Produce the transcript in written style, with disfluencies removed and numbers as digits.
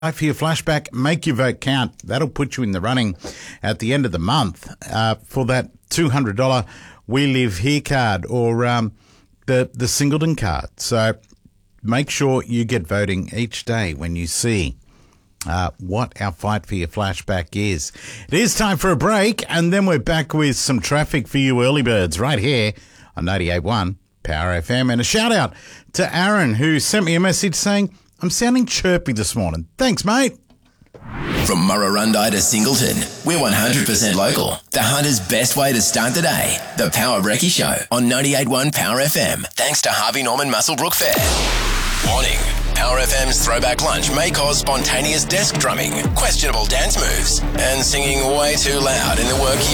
For your flashback, make your vote count. That'll put you in the running at the end of the month for that $200 We Live Here card or the Singleton card. So make sure you get voting each day when you see what our Fight for Your flashback is. It is time for a break, and then we're back with some traffic for you early birds right here on 98.1 Power FM. And a shout out to Aaron, who sent me a message saying, I'm sounding chirpy this morning. Thanks, mate. From Murrurundi to Singleton, we're 100% local. The Hunter's best way to start the day. The Power Brekkie Show on 98.1 Power FM. Thanks to Harvey Norman Muswellbrook Fair. Warning. Power FM's throwback lunch may cause spontaneous desk drumming, questionable dance moves, and singing way too loud in the work